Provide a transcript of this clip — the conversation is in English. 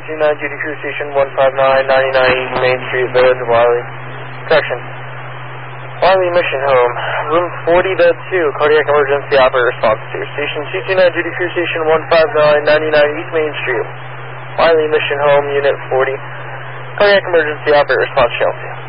229 Duty Crew Station 159, 99 East Main Street, Village of Wiley. Correction. Wiley Mission Home, room 40, bed 2, cardiac emergency operator response to. Station 229 Duty Crew Station 159, 99 East Main Street. Wiley Mission Home, Unit 40. Cardiac emergency operator response, Chelsea.